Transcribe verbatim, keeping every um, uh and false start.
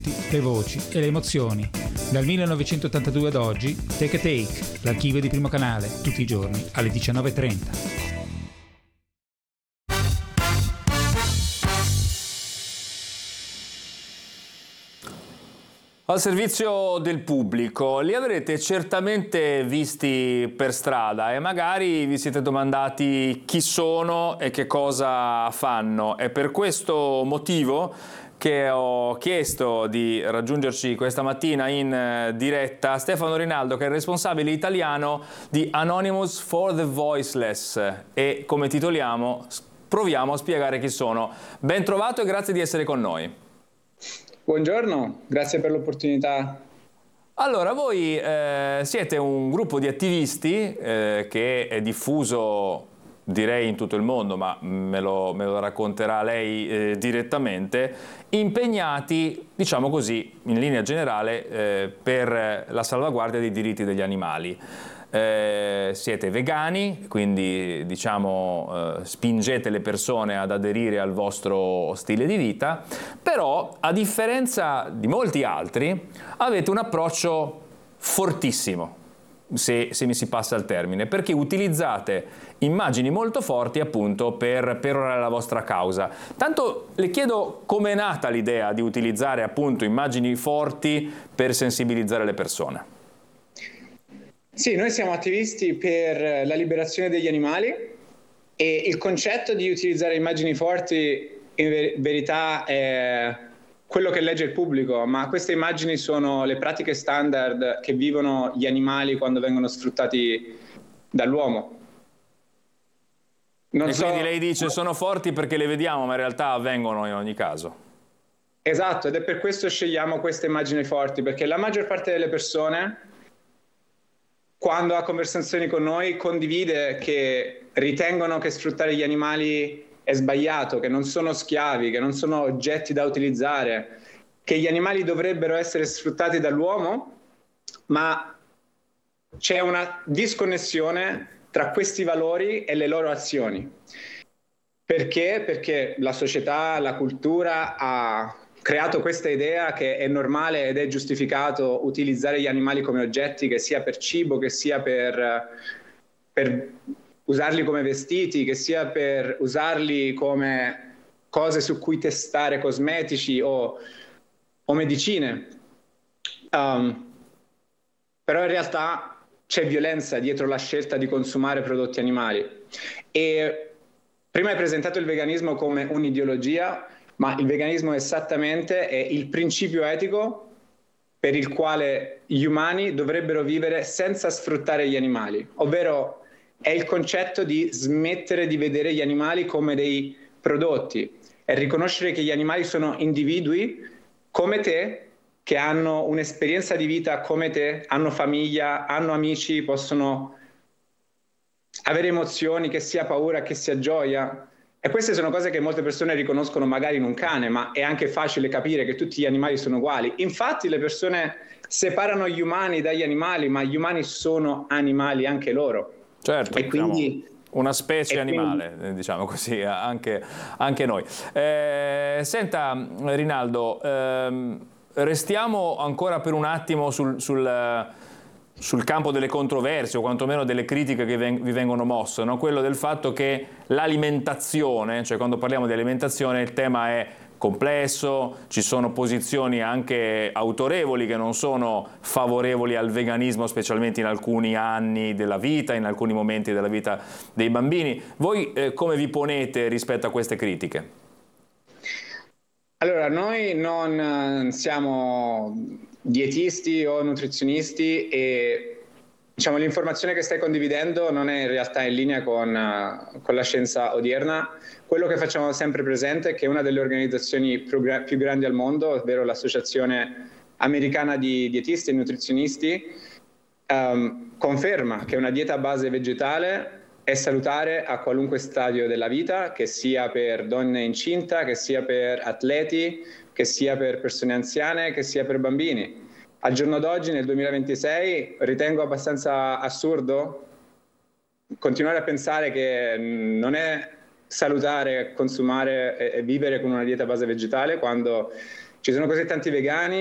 Le voci e le emozioni. Dal millenovecentottantadue ad oggi, Take a Take, l'archivio di Primo Canale, tutti i giorni alle diciannove e trenta. Al servizio del pubblico, li avrete certamente visti per strada e magari vi siete domandati chi sono e che cosa fanno. È per questo motivo che ho chiesto di raggiungerci questa mattina in diretta Stefano Rinaldo, che è il responsabile italiano di Anonymous for the Voiceless, e come titoliamo proviamo a spiegare chi sono. Ben trovato e grazie di essere con noi. Buongiorno, grazie per l'opportunità. Allora, voi eh, siete un gruppo di attivisti eh, che è diffuso, direi, in tutto il mondo, ma me lo, me lo racconterà lei eh, direttamente, impegnati, diciamo così, in linea generale, eh, per la salvaguardia dei diritti degli animali. Eh, siete vegani, quindi diciamo eh, spingete le persone ad aderire al vostro stile di vita, però a differenza di molti altri avete un approccio fortissimo, se, se mi si passa il termine, perché utilizzate immagini molto forti appunto per perorare la vostra causa. Tanto le chiedo come è nata l'idea di utilizzare appunto immagini forti per sensibilizzare le persone. Sì, noi siamo attivisti per la liberazione degli animali e il concetto di utilizzare immagini forti in ver- verità è quello che legge il pubblico, ma queste immagini sono le pratiche standard che vivono gli animali quando vengono sfruttati dall'uomo. Non e so... quindi lei dice sono forti perché le vediamo, ma in realtà avvengono in ogni caso. Esatto, ed è per questo scegliamo queste immagini forti, perché la maggior parte delle persone, quando ha conversazioni con noi, condivide che ritengono che sfruttare gli animali è sbagliato, che non sono schiavi, che non sono oggetti da utilizzare, che gli animali dovrebbero essere sfruttati dall'uomo, ma c'è una disconnessione tra questi valori e le loro azioni. Perché? Perché la società, la cultura ha creato questa idea che è normale ed è giustificato utilizzare gli animali come oggetti, che sia per cibo, che sia per, per usarli come vestiti, che sia per usarli come cose su cui testare cosmetici o, o medicine. Um, però in realtà c'è violenza dietro la scelta di consumare prodotti animali. E prima hai presentato il veganismo come un'ideologia, ma il veganismo esattamente è il principio etico per il quale gli umani dovrebbero vivere senza sfruttare gli animali, ovvero è il concetto di smettere di vedere gli animali come dei prodotti e riconoscere che gli animali sono individui come te, che hanno un'esperienza di vita come te, hanno famiglia, hanno amici, possono avere emozioni, che sia paura, che sia gioia. E queste sono cose che molte persone riconoscono magari in un cane, ma è anche facile capire che tutti gli animali sono uguali. Infatti le persone separano gli umani dagli animali, ma gli umani sono animali anche loro. Certo, e quindi, diciamo, una specie animale, quindi, diciamo così, anche, anche noi. Eh, senta Rinaldo, ehm, restiamo ancora per un attimo sul... sul sul campo delle controversie o quantomeno delle critiche che vi vengono mosse, no? Quello del fatto che l'alimentazione, cioè quando parliamo di alimentazione il tema è complesso, ci sono posizioni anche autorevoli che non sono favorevoli al veganismo, specialmente in alcuni anni della vita, in alcuni momenti della vita dei bambini. Voi eh, come vi ponete rispetto a queste critiche? Allora, noi non siamo dietisti o nutrizionisti e diciamo l'informazione che stai condividendo non è in realtà in linea con, uh, con la scienza odierna. Quello che facciamo sempre presente è che una delle organizzazioni più, gra- più grandi al mondo, ovvero l'Associazione Americana di Dietisti e Nutrizionisti, um, conferma che una dieta a base vegetale è salutare a qualunque stadio della vita, che sia per donne incinta, che sia per atleti, che sia per persone anziane, che sia per bambini. Al giorno d'oggi, nel duemilaventisei, ritengo abbastanza assurdo continuare a pensare che non è salutare consumare e vivere con una dieta a base vegetale, quando Ci sono così tanti vegani